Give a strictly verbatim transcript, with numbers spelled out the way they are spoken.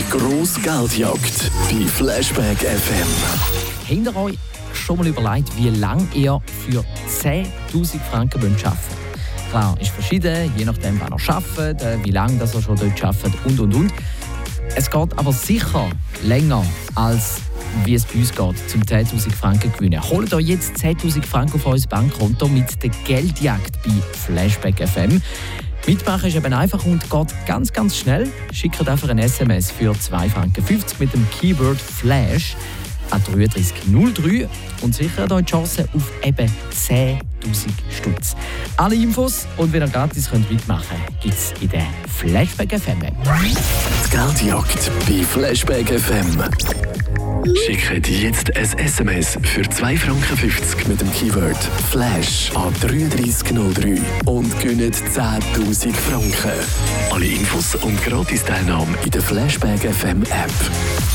grosse Geldjagd bei Flashback F M. Habt ihr euch schon mal überlegt, wie lange ihr für zehntausend Franken arbeiten wollt? Klar, ist verschieden, je nachdem, wann ihr arbeitet, wie lange ihr schon dort arbeitet und und und. Es geht aber sicher länger, als wie es bei uns geht, zum zehntausend Franken gewinnen. Holt euch jetzt zehntausend Franken auf euer Bankkonto mit der Geldjagd bei Flashback F M. Mitmachen ist eben einfach und geht ganz, ganz schnell. Schickt einfach ein S M S für zwei Franken fünfzig mit dem Keyword Flash an drei drei null drei und sichert euch die Chance auf eben zehntausend Stutz. Alle Infos und wenn ihr gratis könnt mitmachen könnt, gibt es in der Flashback F M App. Die Geldjagd bei Flashback F M. Schickt jetzt ein S M S für zwei Franken fünfzig mit dem Keyword Flash an drei drei null drei und gewinnt zehntausend Franken. Alle Infos und Gratis-Teilnahme in der Flashback F M App.